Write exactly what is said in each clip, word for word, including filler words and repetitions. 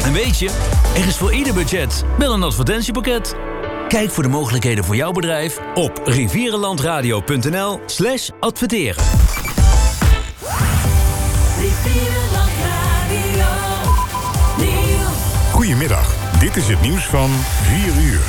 En weet je, er is voor ieder budget wel een advertentiepakket. Kijk voor de mogelijkheden voor jouw bedrijf op rivierenlandradio.nl slash adverteren. Goedemiddag, dit is het nieuws van vier uur.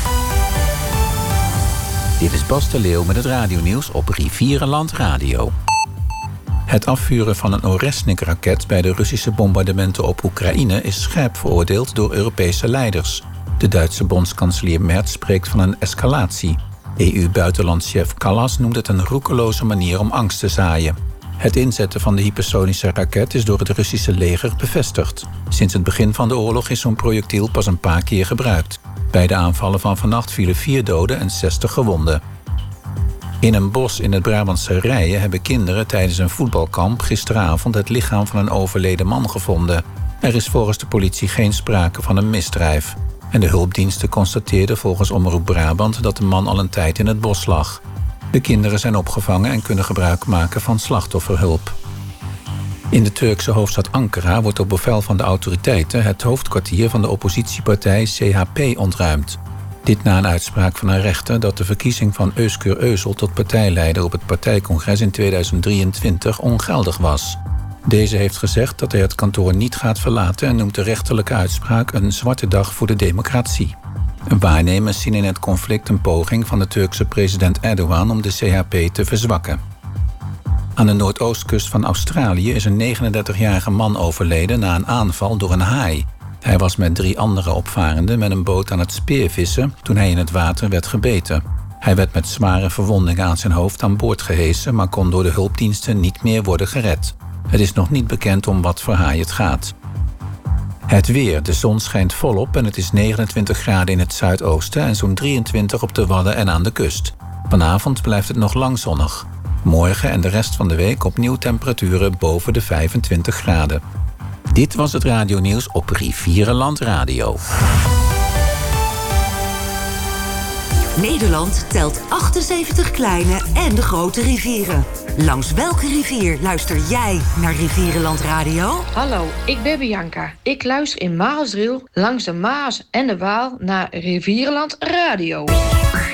Dit is Bas de Leeuw met het radionieuws op Rivierenland Radio. Het afvuren van een Oresnik-raket bij de Russische bombardementen op Oekraïne is scherp veroordeeld door Europese leiders. De Duitse bondskanselier Merz spreekt van een escalatie. E U-buitenlandschef Kallas noemt het een roekeloze manier om angst te zaaien. Het inzetten van de hypersonische raket is door het Russische leger bevestigd. Sinds het begin van de oorlog is zo'n projectiel pas een paar keer gebruikt. Bij de aanvallen van vannacht vielen vier doden en zestig gewonden. In een bos in het Brabantse Rijen hebben kinderen tijdens een voetbalkamp gisteravond het lichaam van een overleden man gevonden. Er is volgens de politie geen sprake van een misdrijf. En de hulpdiensten constateerden volgens Omroep Brabant dat de man al een tijd in het bos lag. De kinderen zijn opgevangen en kunnen gebruik maken van slachtofferhulp. In de Turkse hoofdstad Ankara wordt op bevel van de autoriteiten het hoofdkwartier van de oppositiepartij C H P ontruimd. Dit na een uitspraak van een rechter dat de verkiezing van Özgür Özel tot partijleider op het partijcongres in tweeduizend drieëntwintig ongeldig was. Deze heeft gezegd dat hij het kantoor niet gaat verlaten en noemt de rechterlijke uitspraak een zwarte dag voor de democratie. Waarnemers zien in het conflict een poging van de Turkse president Erdogan om de C H P te verzwakken. Aan de noordoostkust van Australië is een negenendertigjarige man overleden na een aanval door een haai. Hij was met drie andere opvarenden met een boot aan het speervissen toen hij in het water werd gebeten. Hij werd met zware verwondingen aan zijn hoofd aan boord gehesen, maar kon door de hulpdiensten niet meer worden gered. Het is nog niet bekend om wat voor haai het gaat. Het weer. De zon schijnt volop en het is negenentwintig graden in het zuidoosten en zo'n drieëntwintig op de Wadden en aan de kust. Vanavond blijft het nog lang zonnig. Morgen en de rest van de week opnieuw temperaturen boven de vijfentwintig graden. Dit was het radionieuws op Rivierenland Radio. Nederland telt achtenzeventig kleine en de grote rivieren. Langs welke rivier luister jij naar Rivierenland Radio? Hallo, ik ben Bianca. Ik luister in Maasdriel langs de Maas en de Waal naar Rivierenland Radio.